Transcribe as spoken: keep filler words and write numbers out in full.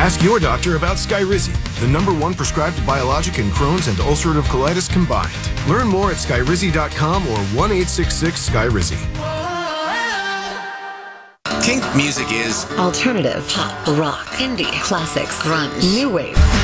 Ask your doctor about Skyrizi, the number one prescribed biologic in Crohn's and ulcerative colitis combined. Learn more at skyrizi dot com or one eight six six Skyrizi. Kink music is alternative, pop, rock, indie, classics, grunge, new wave.